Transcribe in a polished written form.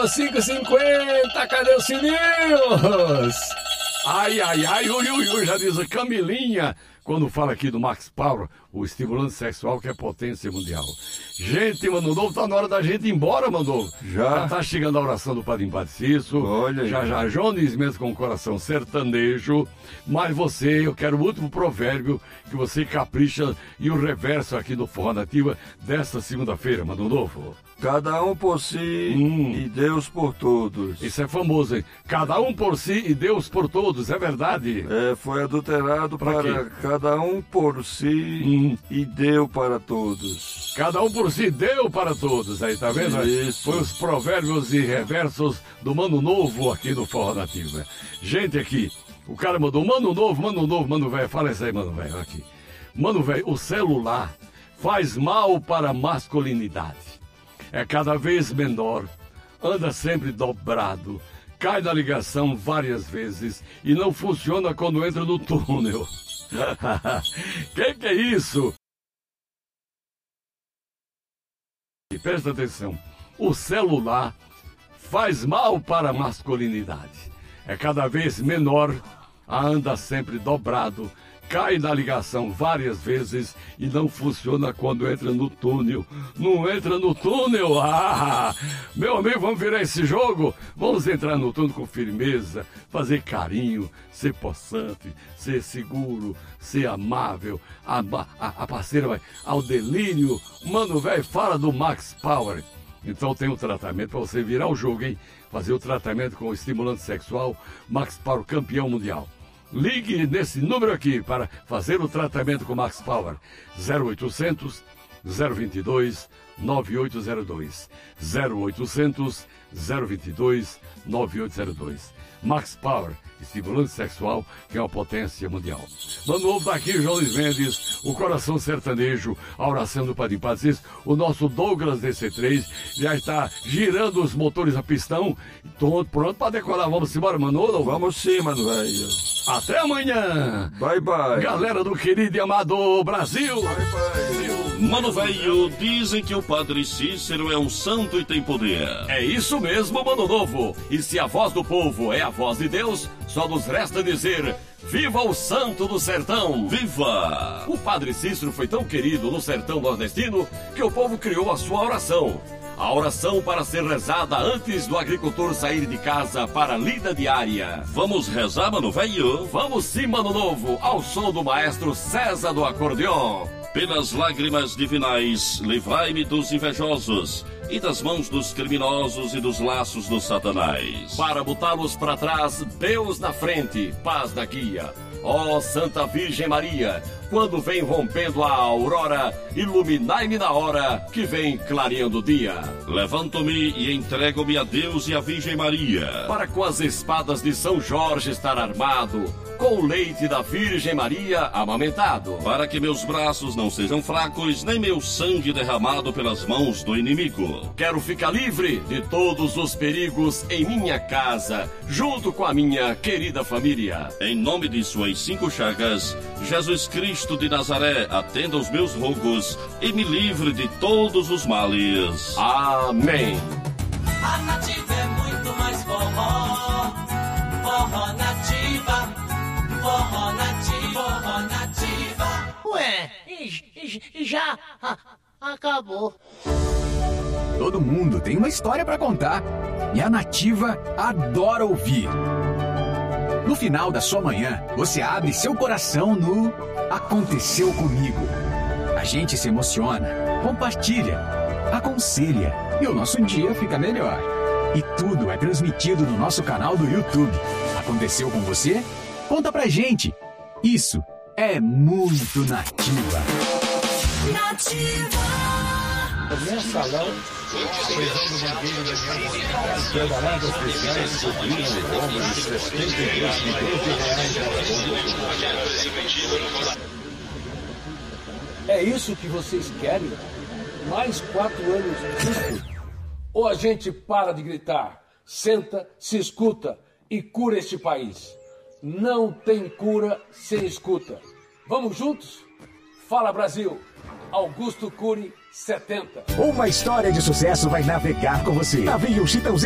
Ô, 5h50, cadê os sininhos? Ai, já diz a Camilinha, quando fala aqui do Max Power, o estimulante sexual que é potência mundial. Gente, Mano Novo, tá na hora da gente ir embora, Mano Novo. Já tá chegando a oração do Padre Cício. Olha, já Jones mesmo com o coração sertanejo. Mas você, eu quero o último provérbio que você capricha e o reverso aqui do Forró Nativa desta segunda-feira, Mano Novo. Cada um por si e Deus por todos. Isso é famoso, hein? Cada um por si e Deus por todos, é verdade? Foi adulterado para cada um por si e deu para todos. Cada um por si deu para todos, aí tá vendo? Isso. Foi os provérbios e reversos do Mano Novo aqui no Forró Nativa. Gente aqui, o cara mandou Mano Novo, Mano Velho, fala isso aí, Mano Velho, aqui. Mano Velho, o celular faz mal para a masculinidade. É cada vez menor, anda sempre dobrado, cai na ligação várias vezes e não funciona quando entra no túnel. Que é isso? Presta atenção, o celular faz mal para a masculinidade. É cada vez menor, anda sempre dobrado, cai na ligação várias vezes e não funciona quando entra no túnel. Não entra no túnel? Meu amigo, vamos virar esse jogo? Vamos entrar no túnel com firmeza, fazer carinho, ser possante, ser seguro, ser amável. A parceira vai ao delírio. Mano, velho, fala do Max Power. Então tem um tratamento para você virar o jogo, hein? Fazer o tratamento com o estimulante sexual Max Power, campeão mundial. Ligue nesse número aqui para fazer o tratamento com Max Power. 0800 022 9802. 0800 022 9802. Max Power, estimulante sexual que é uma potência mundial. Mano Novo daqui, Jones Mendes, o coração sertanejo, a oração do Padre Cício, o nosso Douglas DC3 já está girando os motores a pistão, pronto para decolar. Vamos embora, Mano Novo? Vamos sim, mano velho. Até amanhã. Bye, bye. Galera do querido e amado Brasil. Bye, bye. Mano velho, dizem que o Padre Cícero é um santo e tem poder. É isso mesmo, Mano Novo. E se a voz do povo é a voz de Deus, só nos resta dizer: viva o santo do sertão! Viva! O Padre Cícero foi tão querido no sertão nordestino que o povo criou a sua oração. A oração para ser rezada antes do agricultor sair de casa para a lida diária. Vamos rezar, Mano velho? Vamos sim, Mano Novo, ao som do maestro César do acordeon. Pelas lágrimas divinais, livrai-me dos invejosos e das mãos dos criminosos e dos laços do Satanás. Para botá-los para trás, Deus na frente, paz na guia. Ó Santa Virgem Maria, quando vem rompendo a aurora, iluminai-me na hora que vem clareando o dia. Levanto-me e entrego-me a Deus e a Virgem Maria, para com as espadas de São Jorge estar armado, com o leite da Virgem Maria amamentado, para que meus braços não sejam fracos, nem meu sangue derramado pelas mãos do inimigo. Quero ficar livre de todos os perigos em minha casa, junto com a minha querida família. Em nome de suas 5 chagas, Jesus Cristo de Nazaré, atenda os meus rogos e me livre de todos os males. Amém. A Nativa é muito mais forró, forró nativa, forró nativa, forró nativa. Ué, já acabou. Todo mundo tem uma história pra contar e a Nativa adora ouvir. No final da sua manhã, você abre seu coração no Aconteceu Comigo. A gente se emociona, compartilha, aconselha e o nosso dia fica melhor. E tudo é transmitido no nosso canal do YouTube. Aconteceu com você? Conta pra gente. Isso é muito Nativa. Nativa. Mensalão, prezando pedaladas especiais, subindo o ombro de 72 milhões de reais. É isso que vocês querem? Mais 4 anos disso? Ou a gente para de gritar, senta, se escuta e cura este país? Não tem cura sem escuta. Vamos juntos? Fala Brasil! Augusto Cury 70. Uma história de sucesso vai navegar com você. Navio Chitãozinho.